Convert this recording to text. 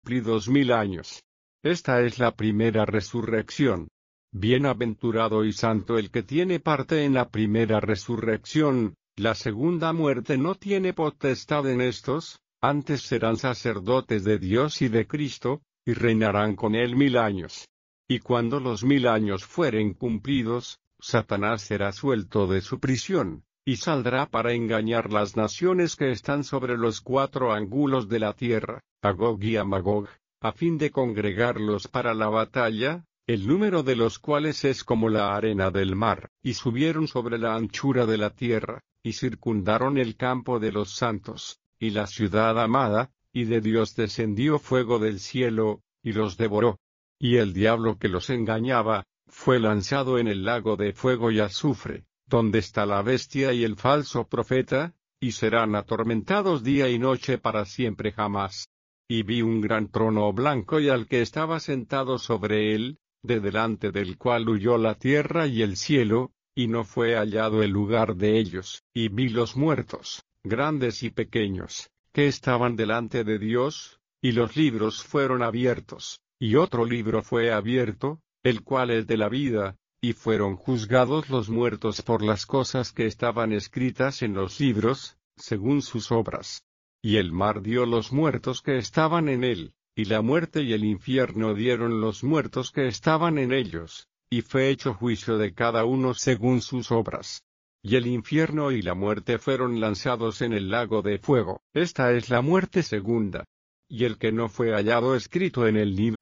cumplidos 1000 años. Esta es la primera resurrección. Bienaventurado y santo el que tiene parte en la primera resurrección. La segunda muerte no tiene potestad en estos, antes serán sacerdotes de Dios y de Cristo, y reinarán con él 1000 años. Y cuando los 1000 años fueren cumplidos, Satanás será suelto de su prisión, y saldrá para engañar las naciones que están sobre los 4 ángulos de la tierra, a Gog y a Magog, a fin de congregarlos para la batalla, el número de los cuales es como la arena del mar, y subieron sobre la anchura de la tierra, y circundaron el campo de los santos, y la ciudad amada, y de Dios descendió fuego del cielo, y los devoró. Y el diablo que los engañaba, fue lanzado en el lago de fuego y azufre, donde está la bestia y el falso profeta, y serán atormentados día y noche para siempre jamás. Y vi un gran trono blanco y al que estaba sentado sobre él, de delante del cual huyó la tierra y el cielo, y no fue hallado el lugar de ellos. Y vi los muertos, grandes y pequeños, que estaban delante de Dios, y los libros fueron abiertos, y otro libro fue abierto, el cual es de la vida, y fueron juzgados los muertos por las cosas que estaban escritas en los libros, según sus obras. Y el mar dio los muertos que estaban en él, y la muerte y el infierno dieron los muertos que estaban en ellos, y fue hecho juicio de cada uno según sus obras. Y el infierno y la muerte fueron lanzados en el lago de fuego. Esta es la muerte segunda. Y el que no fue hallado escrito en el libro